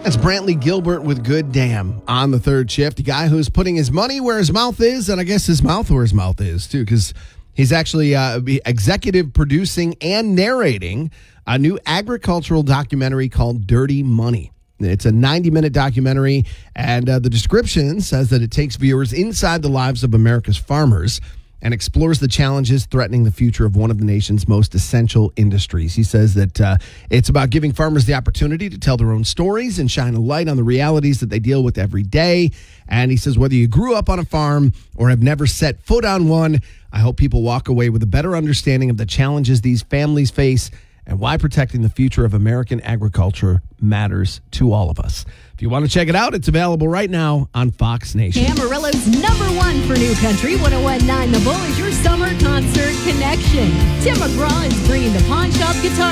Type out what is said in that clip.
That's Brantley Gilbert with Good Damn on the third shift. A guy who's putting his money where his mouth is, and I guess his mouth where his mouth is, too, because he's actually executive producing and narrating a new agricultural documentary called Dirty Money. It's a 90-minute documentary, and the description says that it takes viewers inside the lives of America's farmers and explores the challenges threatening the future of one of the nation's most essential industries. He says that it's about giving farmers the opportunity to tell their own stories and shine a light on the realities that they deal with every day. And he says whether you grew up on a farm or have never set foot on one, I hope people walk away with a better understanding of the challenges these families face and why protecting the future of American agriculture matters to all of us. If you want to check it out, it's available right now on Fox Nation. Amarillo's #1 for New Country 101.9 The Bull is your summer concert connection. Tim McGraw is bringing the Pawn Shop Guitar